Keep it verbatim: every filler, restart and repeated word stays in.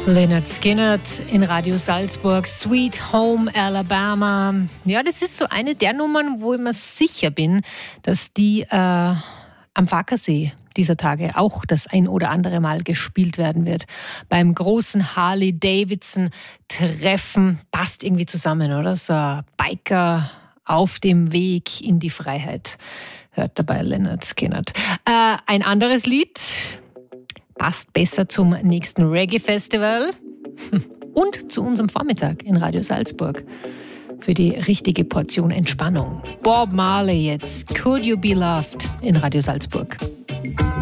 Lynyrd Skynyrd in Radio Salzburg, Sweet Home Alabama. Ja, das ist so eine der Nummern, wo ich mir sicher bin, dass die äh, am Fackersee dieser Tage auch das ein oder andere Mal gespielt werden wird. Beim großen Harley-Davidson-Treffen passt irgendwie zusammen, oder? So ein Biker auf dem Weg in die Freiheit. Hört dabei Lynyrd Skynyrd. Äh, ein anderes Lied passt besser zum nächsten Reggae-Festival und zu unserem Vormittag in Radio Salzburg. Für die richtige Portion Entspannung. Bob Marley jetzt. Could You Be Loved in Radio Salzburg.